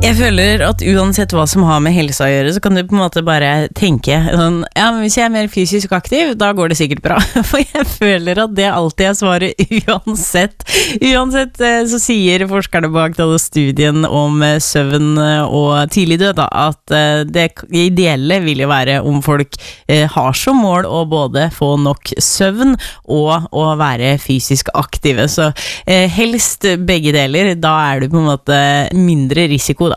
Jeg føler at uansett hva som har med helsa å gjøre, så kan du på en måte bare tenke sånn, ja, men hvis jeg mer fysisk aktiv, da går det sikkert bra. For jeg føler at det alltid er svaret uansett. Uansett så sier forskerne bak denne studien om søvn og tidlig død da, at det ideelle vil jo være om folk har som mål å både få nok søvn og å være fysisk aktive. Så helst begge deler, da er du på en måte mindre risiko da